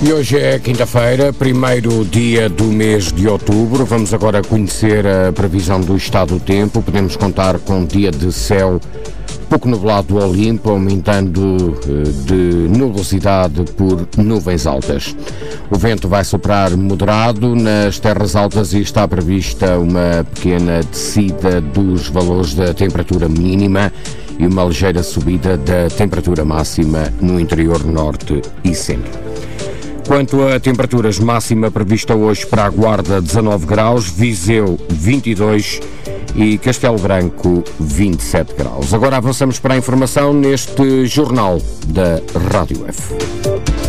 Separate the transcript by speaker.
Speaker 1: E hoje é quinta-feira, primeiro dia do mês de outubro. Vamos agora conhecer a previsão do estado do tempo. Podemos contar com dia de céu pouco nublado ao limpo, aumentando de nubosidade por nuvens altas. O vento vai soprar moderado nas terras altas e está prevista uma pequena descida dos valores da temperatura mínima e uma ligeira subida da temperatura máxima no interior norte e centro. Quanto a temperaturas, máxima prevista hoje para a Guarda 19 graus, Viseu 22 e Castelo Branco 27 graus. Agora avançamos para a informação neste Jornal da Rádio F.